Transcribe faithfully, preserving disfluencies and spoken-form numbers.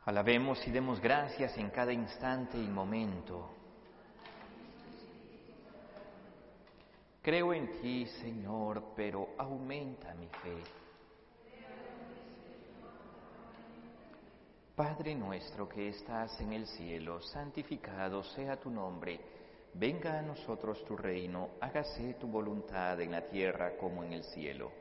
Alabemos y demos gracias en cada instante y momento. Creo en ti, Señor, pero aumenta mi fe. Padre nuestro que estás en el cielo, santificado sea tu nombre. Venga a nosotros tu reino, hágase tu voluntad en la tierra como en el cielo.